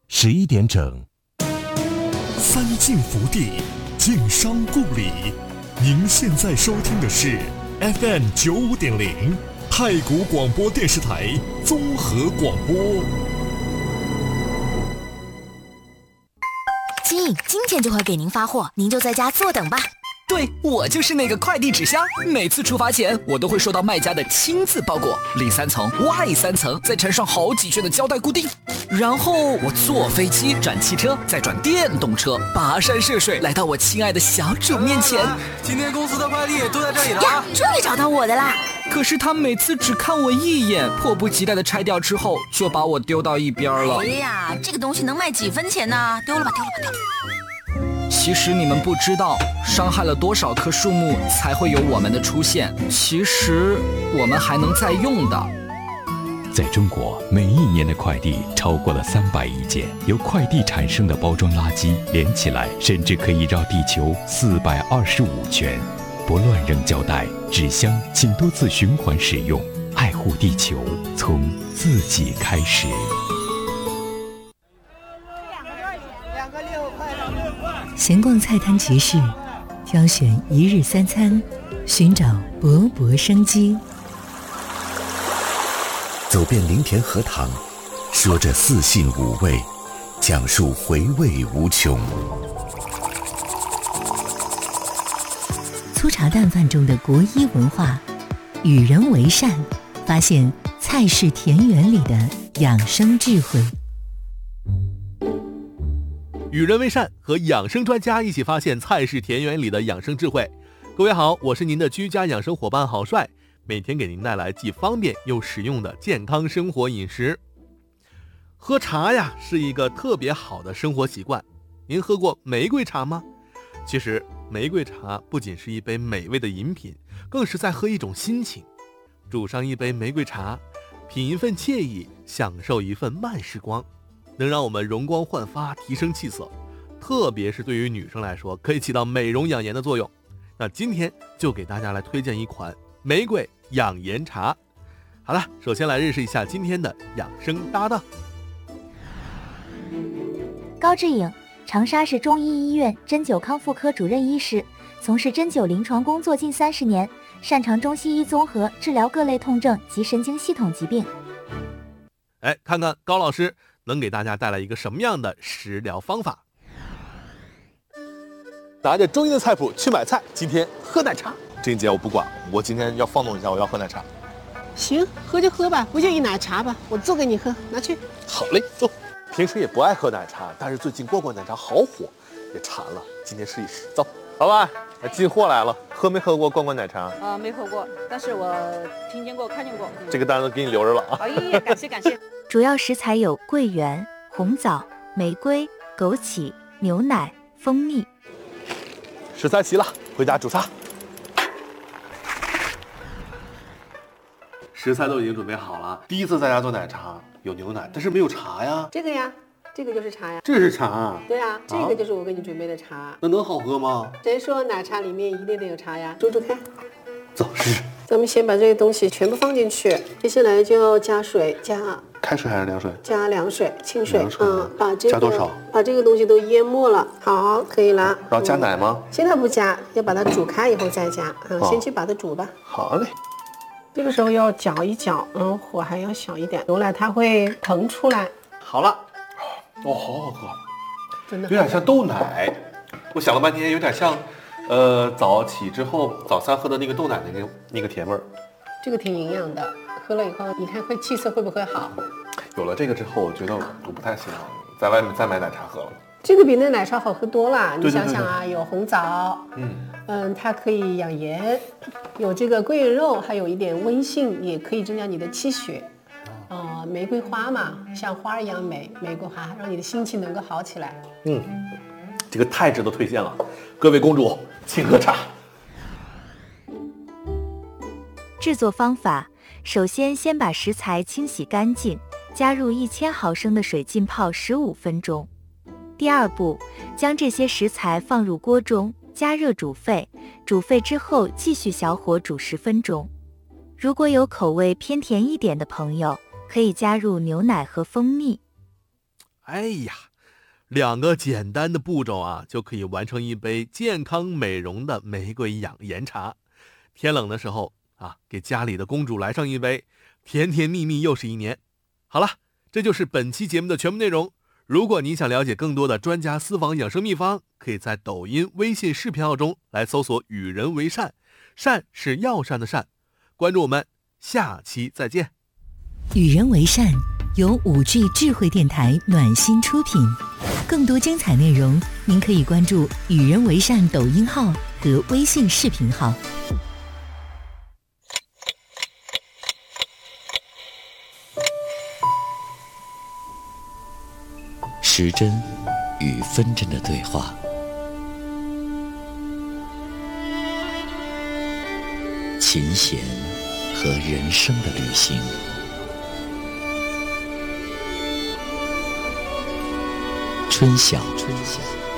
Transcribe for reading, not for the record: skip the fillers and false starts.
11点整。 三晋福地，晋商故里。您现在收听的是 FM 95.0太谷广播电视台综合广播。 亲，今天就会给您发货，您就在家坐等吧。 对，我就是那个快递纸箱，每次出发前我都会收到卖家的亲自包裹，里3层外3层，再缠上好几圈的胶带固定，然后我坐飞机转汽车，再转电动车，跋山涉水来到我亲爱的小主面前。 今天公司的快递都在这里了呀，终于找到我的啦！ 可是他每次只看我一眼，迫不及待地拆掉之后，就把我丢到一边了。 哎呀，这个东西能卖几分钱呢？丢了吧，丢了吧，丢了吧。 其实你们不知道，伤害了多少棵树木才会有我们的出现。其实我们还能再用的。 在中国，每一年的快递超过了300亿件，由快递产生的包装垃圾连起来，甚至可以绕地球425圈。不乱扔胶带、纸箱，请多次循环使用，爱护地球，从自己开始。 闲逛菜摊集市，挑选一日3餐，寻找勃勃生机。 走遍林田荷塘，说着4性5味，讲述回味无穷。 粗茶淡饭中的国医文化，与人为善，发现菜市田园里的养生智慧。 与人为善，和养生专家一起发现菜市田园里的养生智慧。各位好，我是您的居家养生伙伴郝帅，每天给您带来既方便又实用的健康生活饮食。喝茶呀，是一个特别好的生活习惯。您喝过玫瑰茶吗？其实玫瑰茶不仅是一杯美味的饮品，更是在喝一种心情。煮上一杯玫瑰茶，品一份惬意，享受一份慢时光，能让我们容光焕发，提升气色。特别是对于女生来说，可以起到美容养颜的作用。那今天就给大家来推荐一款玫瑰养颜茶。好了，首先来认识一下今天的养生搭档。 高志颖，长沙市中医医院针灸康复科主任医师，从事针灸临床工作近30年，擅长中西医综合治疗各类痛症及神经系统疾病。 看看高老师能给大家带来一个什么样的食疗方法。拿着中医的菜谱去买菜，今天喝奶茶。这一节我不管，我今天要放纵一下，我要喝奶茶。 行，喝就喝吧，不就一奶茶吧，我做给你喝，拿去。 好嘞，走。平时也不爱喝奶茶，但是最近罐罐奶茶好火，也馋了，今天试一试。走，老板，进货来了，喝没喝过罐罐奶茶？ 没喝过，但是我听见过、看见过。 这个单子给你留着了啊。 哎呀，感谢感谢。 主要食材有桂圆、红枣、玫瑰、枸杞、牛奶、蜂蜜。 食材齐了，回家煮茶。食材都已经准备好了，第一次在家做奶茶，有牛奶，但是没有茶呀。 这个呀，这个就是茶呀。 这是茶？ 对啊，这个就是我给你准备的茶。 那能好喝吗？ 谁说奶茶里面一定得有茶呀？煮煮看。 走，试试。 咱们先把这个东西全部放进去，接下来就要加水，加开水还是凉水？加凉水，清水。把这个加多少？ 把这个东西都淹没了。好，可以了。 然后加奶吗？ 现在不加，要把它煮开以后再加。先去把它煮吧。 好嘞。 这个时候要搅一搅，火还要小一点，牛奶它会腾出来。 好了，好好喝， 真的有点像豆奶。我想了半天，有点像，早起之后早餐喝的那个豆奶的那个甜味儿。 这个挺营养的，喝了以后你看气色会不会好？ 有了这个之后，我觉得我不太喜欢在外面再买奶茶喝了。 这个比那奶茶好喝多了， 对你想想啊，有红枣，它可以养颜，有这个桂圆肉，还有一点温性，也可以增加你的气血。玫瑰花嘛，像花一样美，玫瑰花让你的心情能够好起来。 这个太值得推荐了，各位公主，请喝茶。 制作方法：首先把食材清洗干净，加入1000毫升的水浸泡15分钟。第二步，将这些食材放入锅中，加热煮沸，煮沸之后继续小火煮10分钟。如果有口味偏甜一点的朋友，可以加入牛奶和蜂蜜。 哎呀，2个简单的步骤啊，就可以完成一杯健康美容的玫瑰养颜茶。天冷的时候啊，给家里的公主来上一杯，甜甜蜜蜜又是一年。好了，这就是本期节目的全部内容。如果你想了解更多的专家私房养生秘方，可以在抖音、微信视频号中来搜索与人为善，善是药膳的善。关注我们，下期再见。 与人为善由5G 智慧电台暖心出品，更多精彩内容您可以关注与人为善抖音号和微信视频号。 时针与分针的对话，琴弦和人生的旅行，春晓